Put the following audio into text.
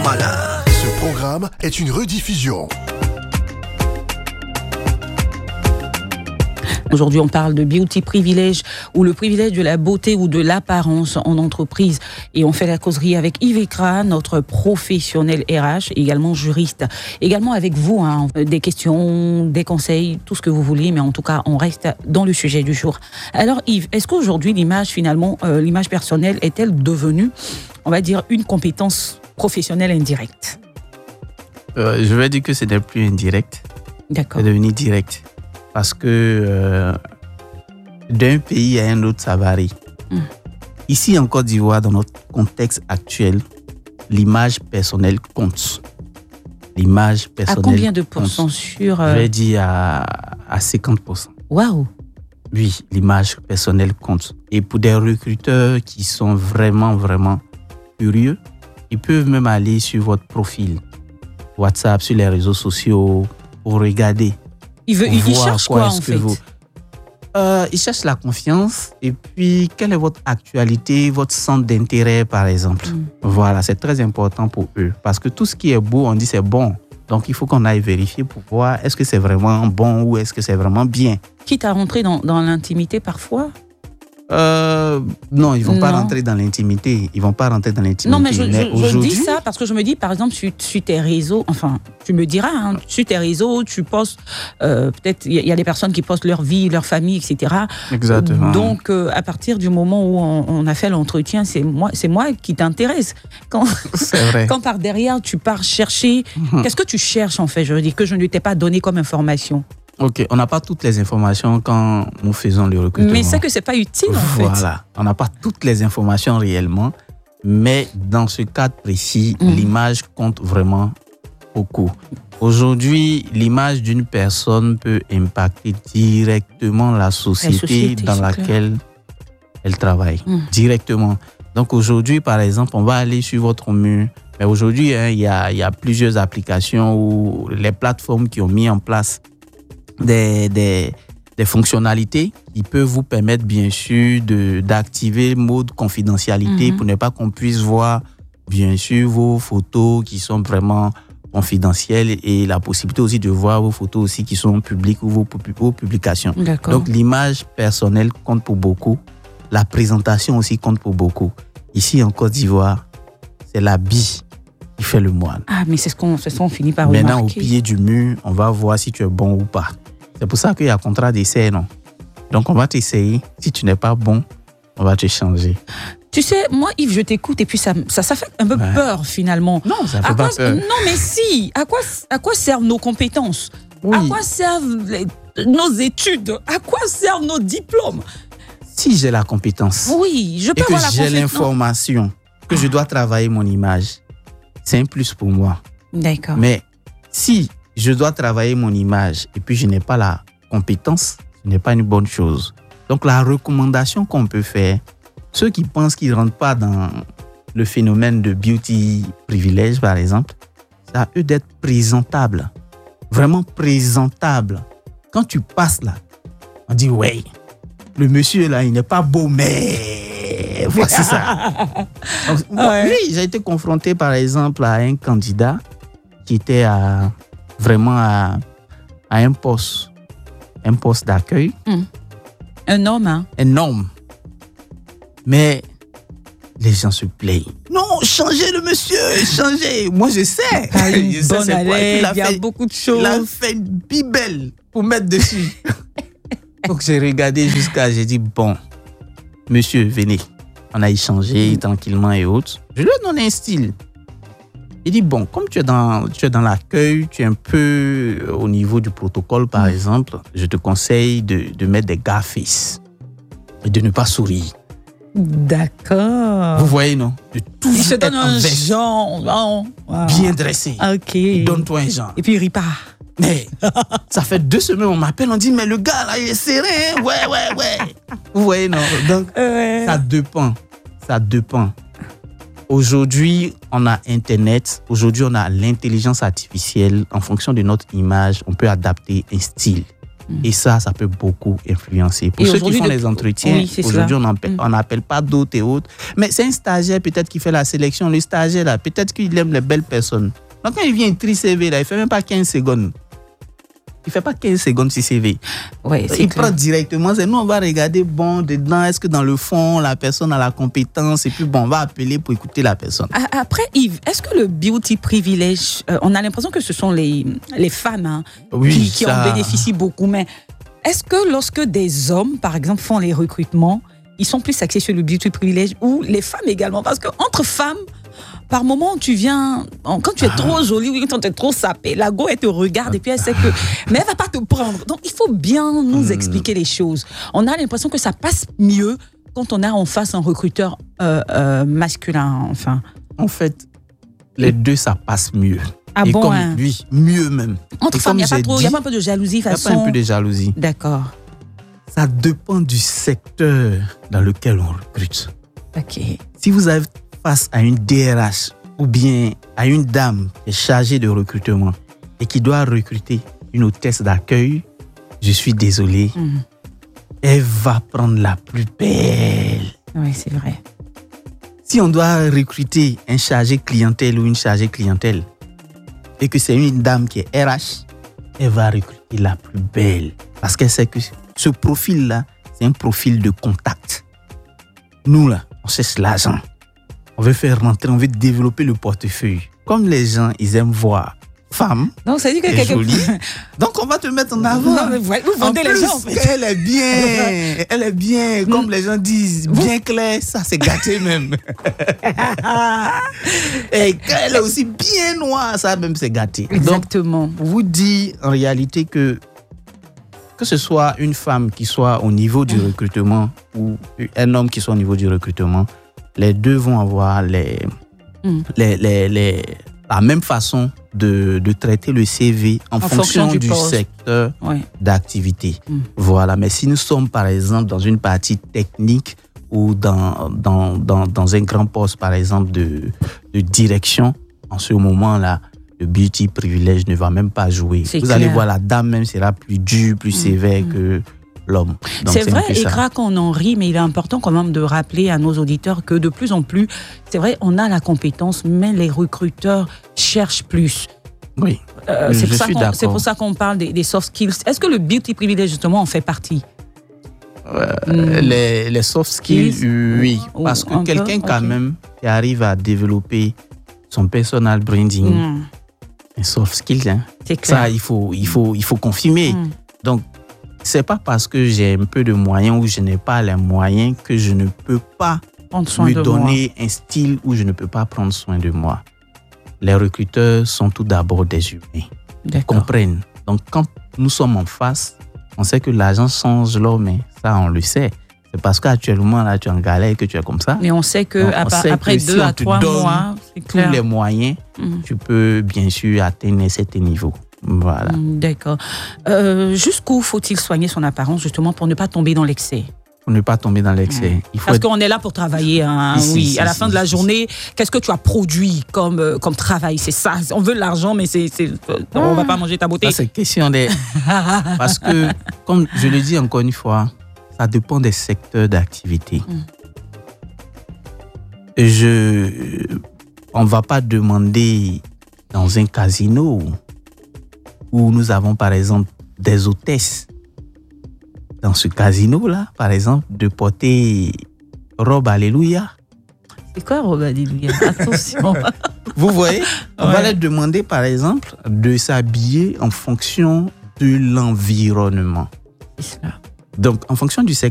malin. Ce programme est une rediffusion. Aujourd'hui, on parle de beauty privilège ou le privilège de la beauté ou de l'apparence en entreprise. Et on fait la causerie avec Yves Ekra, notre professionnel RH, également juriste. Également avec vous, des questions, des conseils, tout ce que vous voulez. Mais en tout cas, on reste dans le sujet du jour. Alors Yves, est-ce qu'aujourd'hui, l'image personnelle est-elle devenue, on va dire, une compétence professionnelle indirecte ? Je vais dire que ce n'est plus indirect. D'accord. C'est devenu direct. Parce que d'un pays à un autre, ça varie. Ici, en Côte d'Ivoire, dans notre contexte actuel, l'image personnelle compte. L'image personnelle. À combien de pourcents sur Je vais dire à 50%. Waouh! Oui, l'image personnelle compte. Et pour des recruteurs qui sont vraiment, vraiment curieux, ils peuvent même aller sur votre profil WhatsApp, sur les réseaux sociaux, pour regarder. Ils cherchent quoi en fait? Ils cherchent la confiance et puis quelle est votre actualité, votre centre d'intérêt par exemple. Voilà, c'est très important pour eux parce que tout ce qui est beau, on dit c'est bon. Donc il faut qu'on aille vérifier pour voir est-ce que c'est vraiment bon ou est-ce que c'est vraiment bien. Quitte à rentrer dans l'intimité parfois? Non, ils vont pas rentrer dans l'intimité. Non, mais je dis ça parce que je me dis, par exemple, sur tes réseaux, enfin, tu me diras, sur tes réseaux, tu postes, peut-être, il y a des personnes qui postent leur vie, leur famille, etc. Exactement. Donc, à partir du moment où on a fait l'entretien, c'est moi qui t'intéresse. C'est vrai. Quand par derrière, tu pars chercher, qu'est-ce que tu cherches en fait? Je veux dire que je ne t'ai pas donné comme information. Ok, on n'a pas toutes les informations quand nous faisons le recrutement. Mais c'est que c'est pas utile en fait. Voilà, on n'a pas toutes les informations réellement, mais dans ce cadre précis, l'image compte vraiment beaucoup. Aujourd'hui, l'image d'une personne peut impacter directement la société dans laquelle elle travaille. Directement. Donc aujourd'hui, par exemple, on va aller sur votre mur. Mais aujourd'hui, il y a plusieurs applications ou les plateformes qui ont mis en place des fonctionnalités qui peuvent vous permettre bien sûr d'activer le mode confidentialité pour ne pas qu'on puisse voir bien sûr vos photos qui sont vraiment confidentielles et la possibilité aussi de voir vos photos aussi qui sont publiques ou vos publications. D'accord. Donc l'image personnelle compte pour beaucoup, la présentation aussi compte pour beaucoup. Ici en Côte d'Ivoire, c'est l'habit qui fait le moine. Ah, mais c'est ce qu'on finit par remarquer. Maintenant, au pied du mur, on va voir si tu es bon ou pas. C'est pour ça qu'il y a contrat d'essai, non? Donc, on va t'essayer. Si tu n'es pas bon, on va te changer. Tu sais, moi, Yves, je t'écoute et puis ça fait un peu peur, finalement. Non, ça fait pas peur. Non, mais si. À quoi servent nos compétences? Oui. À quoi servent nos études? À quoi servent nos diplômes? Si j'ai la compétence oui, je peux et que avoir la j'ai l'information que je dois travailler mon image, c'est un plus pour moi. D'accord. Mais si je dois travailler mon image et puis je n'ai pas la compétence, ce n'est pas une bonne chose. Donc la recommandation qu'on peut faire, ceux qui pensent qu'ils ne rentrent pas dans le phénomène de beauty privilège par exemple, c'est à eux d'être présentables. Vraiment présentables. Quand tu passes là, on dit ouais, le monsieur là, il n'est pas beau, mais voici ça. Donc, oui, j'ai été confronté par exemple à un candidat qui était vraiment à un poste d'accueil. Un homme, hein? Un homme. Mais les gens se plaignent. Non, changez le monsieur, changez. Moi, je sais. Je sais c'est quoi. Il y a beaucoup de choses. Il a fait une bibelle pour mettre dessus. Donc, j'ai regardé j'ai dit, bon, monsieur, venez. On a échangé tranquillement et autres. Je lui ai donné un style. Il dit, bon, comme tu es dans l'accueil, tu es un peu au niveau du protocole, par exemple, je te conseille de mettre des gars-face et de ne pas sourire. D'accord. Vous voyez, non? De toujours il se donne être un genre. bien dressé. Ok. Donne-toi un genre. Et puis il repart. Mais ça fait 2 semaines, on m'appelle, on dit, mais le gars là, il est serré. Hein? Ouais. Vous voyez, non? Donc, ça dépend. Aujourd'hui, on a Internet. Aujourd'hui, on a l'intelligence artificielle. En fonction de notre image, on peut adapter un style. Et ça peut beaucoup influencer. Pour ceux qui font les entretiens, aujourd'hui, on n'appelle pas d'autres et autres. Mais c'est un stagiaire peut-être qui fait la sélection. Le stagiaire, là, peut-être qu'il aime les belles personnes. Donc, quand il vient écrire CV, là, il ne fait même pas 15 secondes. Il ne fait pas 15 secondes sur CV. Ouais, il prend directement. Nous, on va regarder, bon, dedans, est-ce que dans le fond, la personne a la compétence? Et puis, bon, on va appeler pour écouter la personne. Après, Yves, est-ce que le beauty privilège, on a l'impression que ce sont les femmes qui en bénéficient beaucoup. Mais est-ce que lorsque des hommes, par exemple, font les recrutements, ils sont plus axés sur le beauty privilège ou les femmes également? Parce qu'entre femmes, par moment, tu viens, quand tu es trop jolie, quand tu es trop sapée, la go, elle te regarde et puis elle sait que, mais elle va pas te prendre. Donc, il faut bien nous expliquer les choses. On a l'impression que ça passe mieux quand on a en face un recruteur masculin, enfin. En fait, les deux, ça passe mieux. Ah et bon, comme lui, mieux même. Entre femmes, il n'y a pas un peu de jalousie, Il n'y a pas un peu de jalousie. D'accord. Ça dépend du secteur dans lequel on recrute. Ok. Si vous avez face à une DRH ou bien à une dame qui est chargée de recrutement et qui doit recruter une hôtesse d'accueil, je suis désolé, elle va prendre la plus belle. Oui, c'est vrai. Si on doit recruter un chargé clientèle ou une chargée clientèle et que c'est une dame qui est RH, elle va recruter la plus belle parce qu'elle sait que ce profil-là, c'est un profil de contact. Nous, là, on cherche l'argent. On veut faire rentrer, on veut développer le portefeuille. Comme les gens, ils aiment voir femme. Donc, ça dit que quelqu'un jolie. Donc, on va te mettre en avant. Non, mais vous vendez les gens. En fait. Elle est bien, comme les gens disent, bien claire, ça c'est gâté même. Et elle est aussi bien noire, ça même c'est gâté. Exactement. Donc, vous dit en réalité que ce soit une femme qui soit au niveau du recrutement ou un homme qui soit au niveau du recrutement, les deux vont avoir la même façon de traiter le CV en fonction du secteur d'activité. Voilà. Mais si nous sommes, par exemple, dans une partie technique ou dans un grand poste, par exemple, de direction, en ce moment-là, le beauty privilège ne va même pas jouer. Vous allez voir, la dame même sera plus dure, plus sévère que l'homme. Donc, c'est vrai, Ikra, qu'on en rit, mais il est important quand même de rappeler à nos auditeurs que de plus en plus, c'est vrai, on a la compétence, mais les recruteurs cherchent plus. Oui, c'est pour ça qu'on parle des soft skills. Est-ce que le beauty privilège, justement, en fait partie? Les soft skills, oui. Parce que quelqu'un, quand même, qui arrive à développer son personal branding, un soft skill, hein, ça, il faut confirmer. Donc, c'est pas parce que j'ai un peu de moyens ou je n'ai pas les moyens que je ne peux pas me donner un style où je ne peux pas prendre soin de moi. Les recruteurs sont tout d'abord des humains. Ils comprennent. Donc, quand nous sommes en face, on sait que l'argent change l'homme. Ça, on le sait. C'est parce qu'actuellement, là, tu es en galère et que tu es comme ça. Mais on sait qu'après 2 à 3 mois, c'est clair. Tous les moyens, tu peux bien sûr atteindre certains niveaux. Voilà. D'accord. Jusqu'où faut-il soigner son apparence justement pour ne pas tomber dans l'excès? Pour ne pas tomber dans l'excès. Parce qu'on est là pour travailler. Hein, à la fin de la journée, qu'est-ce que tu as produit comme travail? C'est ça. On veut de l'argent, mais on ne va pas manger ta beauté. Ça, c'est question des... Parce que, comme je le dis encore une fois, ça dépend des secteurs d'activité. On ne va pas demander dans un casino où nous avons, par exemple, des hôtesses. Dans ce casino-là, par exemple, de porter robe Alléluia. C'est quoi robe Alléluia? Attention. Vous voyez, on va leur demander, par exemple, de s'habiller en fonction de l'environnement. C'est cela. Donc, en fonction du secteur